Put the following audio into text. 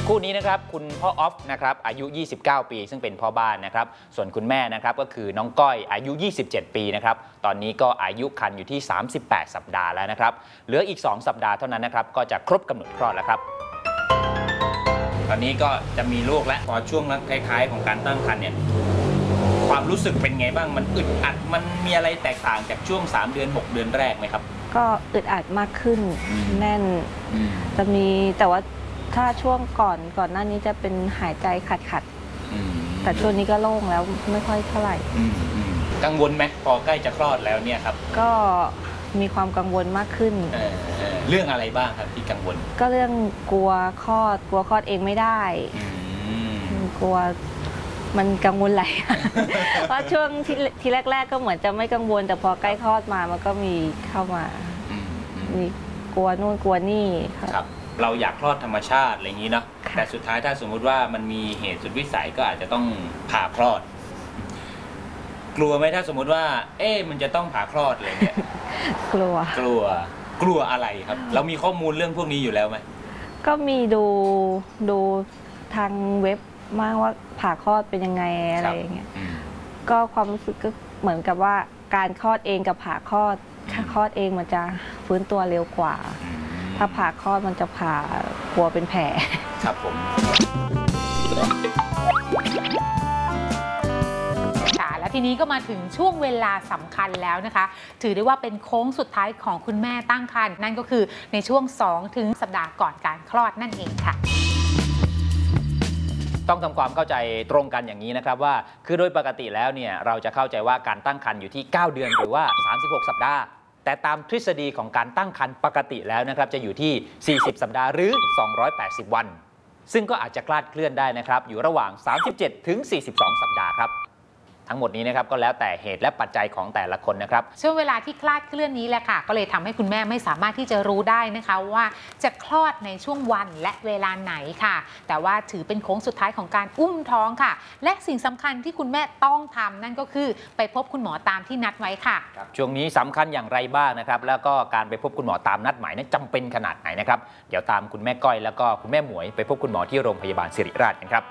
คู่นี้นะครับคุณพ่อออฟนะครับอายุ 29 ปีซึ่งเป็นพ่อบ้านนะครับส่วนคุณแม่นะครับก็คือน้องก้อยอายุ 27 ปีนะครับตอนนี้ก็อายุครรภ์อยู่ที่ 38 สัปดาห์แล้วนะครับเหลืออีก 2 สัปดาห์เท่านั้นนะครับก็จะครบกำหนดคลอดแล้วครับตอนนี้ก็จะมีลูกแล้วพอช่วงท้ายๆของการตั้งครรภ์เนี่ยความรู้สึกเป็นไงบ้างมันอึดอัดมันมีอะไรแตกต่างจากช่วง3 เดือน 6 เดือนแรกไหมครับก็อึดอัดมากขึ้นแน่นจะมีแต่ว่าถ้าช่วงก่อนหน้านี้จะเป็นหายใจขัดแต่ช่วงนี้ก็โล่งแล้วไม่ค่อยเท่าไหร่กังวลไหมพอใกล้จะคลอดแล้วเนี่ยครับก็มีความกังวลมากขึ้นเรื่องอะไรบ้างครับที่กังวลก็เรื่องกลัวคลอดเองไม่ได้กลัวมันกังวลหลายเพราะช่วงที่แรกๆก็เหมือนจะไม่กังวลแต่พอใกล้คลอดมามันก็มีเข้ามามีกลัวนู่นกลัวนี่ครับเราอยากคลอดธรรมชาติอะไรอย่างนี้เนาะแต่สุดท้ายถ้าสมมุติว่ามันมีเหตุสุดวิสัยก็อาจจะต้องผ่าคลอดกลัวไหมถ้าสมมุติว่ามันจะต้องผ่าคลอดอะไรเนี่ยกลัวอะไรครับเรามีข้อมูลเรื่องพวกนี้อยู่แล้วไหมก็มีดูทางเว็บมากว่าผ่าคลอดเป็นยังไงอะไรอย่างเงี้ยก็ความรู้สึกก็เหมือนกับว่าการคลอดเองกับผ่าคลอดถ้าคลอดเองมันจะฟื้นตัวเร็วกว่าถ้าผ่าคลอดมันจะผ่ากลัวเป็นแผลครับผมและทีนี้ก็มาถึงช่วงเวลาสำคัญแล้วนะคะถือได้ว่าเป็นโค้งสุดท้ายของคุณแม่ตั้งครรภ์นั่นก็คือในช่วง2 ถึงสัปดาห์ก่อนการคลอดนั่นเองค่ะต้องทำความเข้าใจตรงกันอย่างนี้นะครับว่าคือโดยปกติแล้วเนี่ยเราจะเข้าใจว่าการตั้งครรภ์อยู่ที่9 เดือนหรือว่า36 สัปดาห์แต่ตามทฤษฎีของการตั้งครรภ์ปกติแล้วนะครับจะอยู่ที่40 สัปดาห์หรือ280 วันซึ่งก็อาจจะคลาดเคลื่อนได้นะครับอยู่ระหว่าง37 ถึง 42 สัปดาห์ครับทั้งหมดนี้นะครับก็แล้วแต่เหตุและปัจจัยของแต่ละคนนะครับช่วงเวลาที่คลาดเคลื่อนนี้แหละค่ะก็เลยทำให้คุณแม่ไม่สามารถที่จะรู้ได้นะคะว่าจะคลอดในช่วงวันและเวลาไหนค่ะแต่ว่าถือเป็นโค้งสุดท้ายของการอุ้มท้องค่ะและสิ่งสำคัญที่คุณแม่ต้องทำนั่นก็คือไปพบคุณหมอตามที่นัดไว้ค่ะช่วงนี้สำคัญอย่างไรบ้างนะครับแล้วก็การไปพบคุณหมอตามนัดหมายนั้นจำเป็นขนาดไหนนะครับเดี๋ยวตามคุณแม่ก้อยแล้วก็คุณแม่หมวยไปพบคุณหมอที่โรงพยาบาลศิริราชกันครับ